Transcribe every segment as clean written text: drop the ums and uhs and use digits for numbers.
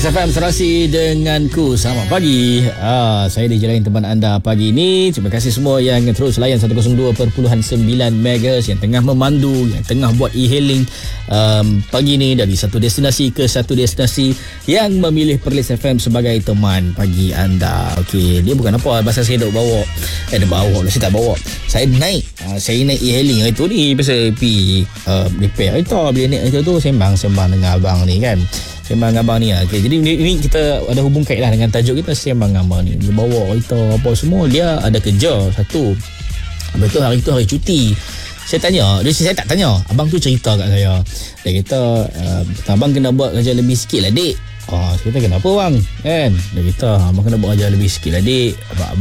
FM serasi denganku. Selamat pagi. Saya dijelain teman anda pagi ini. Terima kasih semua yang terus layan 102.9 MHz, yang tengah memandu, yang tengah buat e-hailing pagi ini dari satu destinasi ke satu destinasi, yang memilih Perlis FM sebagai teman pagi anda. Okey, dia bukan apa, pasal saya duk bawa saya tak bawa. Saya naik e-hailing hari tu ni, biasa pergi repair kereta, bila naik kereta tu sembang dengan abang ni kan. Sembang dengan abang ni. Okay, jadi ini kita ada hubung kait lah dengan tajuk kita, sembang dengan abang ni. Dia bawa kereta apa semua, dia ada kerja satu. Betul, hari tu hari cuti. Saya tak tanya. Abang tu cerita kat saya. Dia kata, abang kena buat kerja lebih sikit lah dik. Saya kata kenapa bang? Kan? Dia kata abang kena buat kerja lebih sikit lah dik.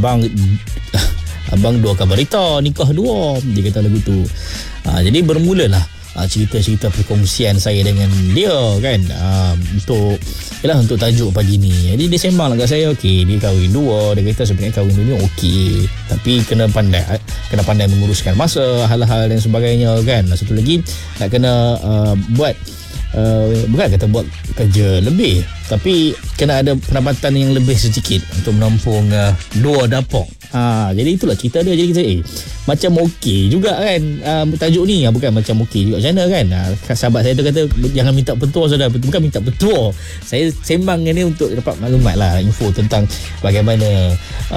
Abang dua kabar berita, nikah dua. Dia kata lagu tu. Jadi bermulalah cerita-cerita perkongsian saya dengan dia kan, untuk tajuk pagi ni. Jadi dia sembang lah kat saya, okey, dia kahwin dua. Dia kata sebenarnya kahwin dua ni okey, tapi kena pandai menguruskan masa, hal-hal dan sebagainya kan. Satu lagi nak kena buat bukan kata buat kerja lebih, tapi kena ada pendapatan yang lebih sedikit untuk menampung dua dapur. Jadi itulah cerita dia. Jadi kita macam okey juga kan, tajuk ni bukan macam okey juga macam mana kan. Sahabat saya tu kata jangan minta petua saudara, bukan minta petua, saya sembang ni untuk dapat maklumat lah, info tentang bagaimana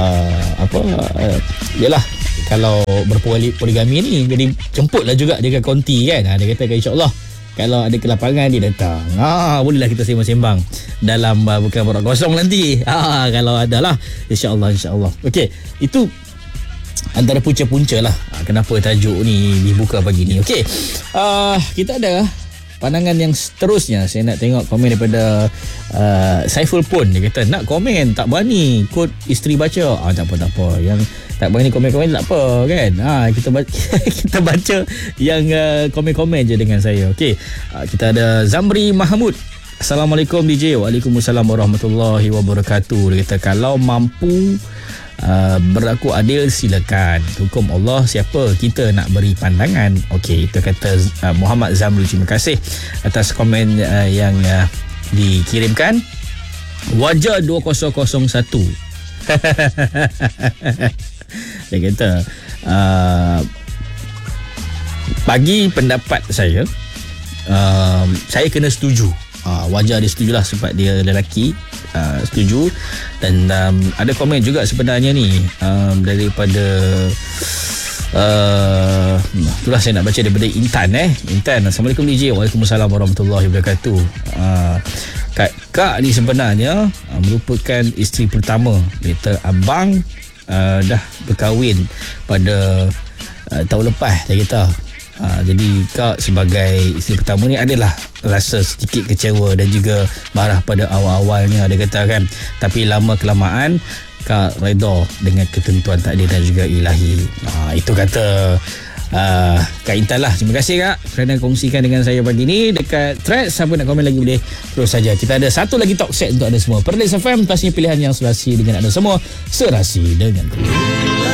yalah, kalau berpoligami ni. Jadi jemputlah juga dia ke konti kan. Dia kata insyaAllah kalau ada kelapangan dia datang. Bolehlah kita sembang-sembang dalam bukan borak kosong nanti. Kalau ada lah, insyaAllah. Okey, itu antara punca-punca lah kenapa tajuk ni dibuka pagi ni. Okey, kita ada pandangan yang seterusnya. Saya nak tengok komen daripada Saiful pun. Dia kata nak komen tak berani, kod isteri baca. Tak apa. Yang tak berani komen-komen tak apa kan. Kita baca yang komen-komen je dengan saya. Okey, kita ada Zamri Mahmud. Assalamualaikum DJ. Waalaikumsalam warahmatullahi wabarakatuh. Dia kata kalau mampu berlaku adil silakan, hukum Allah siapa kita nak beri pandangan. Okey, itu kata Muhammad Zamri. Terima kasih atas komen yang dikirimkan. Wajah 2001 dia kata bagi pendapat saya, saya kena setuju. Wajar dia setujulah sebab dia lelaki. Setuju. Dan ada komen juga sebenarnya ni daripada itulah saya nak baca daripada Intan. Assalamualaikum DJ. Waalaikumsalam warahmatullahi wabarakatuh. Kak ni sebenarnya merupakan isteri pertama. Kata abang dah berkahwin pada tahun lepas, dia kata. Jadi Kak sebagai isteri pertama ni adalah rasa sedikit kecewa dan juga marah pada awal-awalnya, dia kata kan. Tapi lama kelamaan Kak reda dengan ketentuan takdir dan juga ilahi. Itu kata Kak Intan lah. Terima kasih Kak kerana kongsikan dengan saya pagi ni dekat thread. Siapa nak komen lagi boleh terus saja. Kita ada satu lagi talk set untuk anda semua. Perlis FM, pastinya pilihan yang serasi dengan anda semua. Serasi denganku.